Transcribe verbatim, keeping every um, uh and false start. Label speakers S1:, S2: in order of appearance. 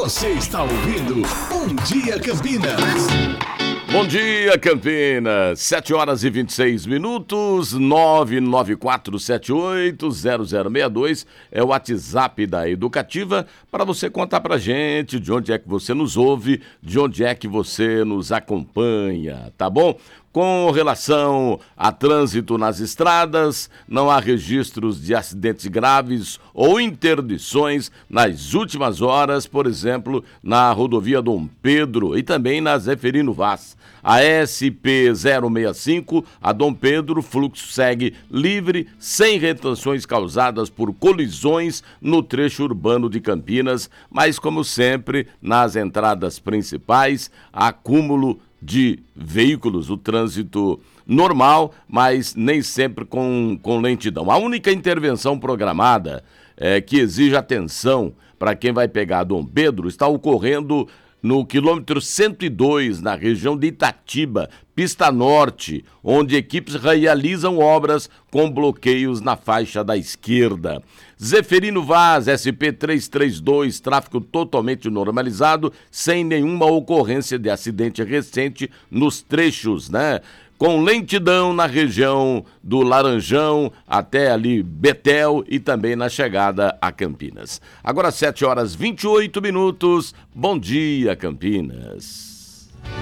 S1: Você está ouvindo Bom Dia Campinas.
S2: Bom dia, Campinas. sete horas e vinte e seis minutos, nove nove quatro sete oito zero zero seis dois é o WhatsApp da Educativa para você contar pra gente de onde é que você nos ouve, de onde é que você nos acompanha, tá bom? Com relação a trânsito nas estradas, não há registros de acidentes graves ou interdições nas últimas horas, por exemplo, na rodovia Dom Pedro e também na Zeferino Vaz. A S P zero seis cinco, a Dom Pedro, fluxo segue livre, sem retenções causadas por colisões no trecho urbano de Campinas, mas como sempre, nas entradas principais, acúmulo de veículos, o trânsito normal, mas nem sempre com, com lentidão. A única intervenção programada é, que exige atenção para quem vai pegar Dom Pedro está ocorrendo no quilômetro cento e dois, na região de Itatiba, pista norte, onde equipes realizam obras com bloqueios na faixa da esquerda. Zeferino Vaz, S P trezentos e trinta e dois, tráfego totalmente normalizado, sem nenhuma ocorrência de acidente recente nos trechos, né? Com lentidão na região do Laranjão até ali Betel e também na chegada a Campinas. Agora sete horas e vinte e oito minutos. Bom dia, Campinas.